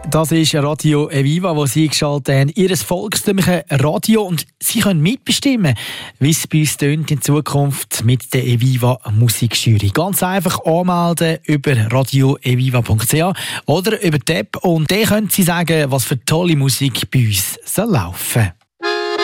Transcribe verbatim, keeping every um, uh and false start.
Das ist Radio Eviva, wo Sie geschaltet haben. Ihr volkstümliches Radio. Und Sie können mitbestimmen, wie es bei uns tönt in Zukunft mit der Eviva Musikjury. Ganz einfach anmelden über radio eviva punkt c h oder über die App. Und dann können Sie sagen, was für tolle Musik bei uns soll laufen.